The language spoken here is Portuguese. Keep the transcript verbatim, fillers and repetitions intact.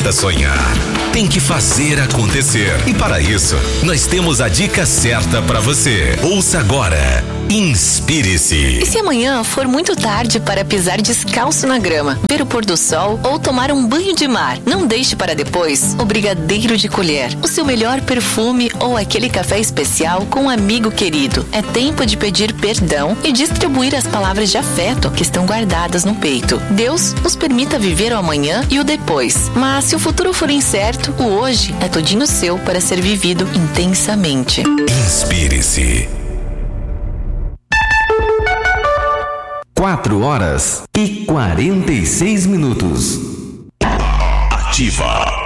basta sonhar. Tem que fazer acontecer. E para isso, nós temos a dica certa para você. Ouça agora. Inspire-se. E se amanhã for muito tarde para pisar descalço na grama, ver o pôr do sol ou tomar um banho de mar, não deixe para depois o brigadeiro de colher, o seu melhor perfume ou aquele café especial com um amigo querido. É tempo de pedir perdão e distribuir as palavras de afeto que estão guardadas no peito. Deus nos permita viver o amanhã e o depois. Mas se o futuro for incerto, o hoje é todinho seu para ser vivido intensamente. Inspire-se. Quatro horas e quarenta e seis minutos. Ativa.